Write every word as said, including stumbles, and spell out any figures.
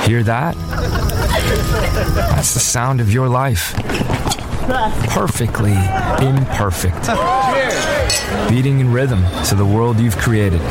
Hear that? That's the sound of your life. Perfectly imperfect. Beating in rhythm to the world you've created.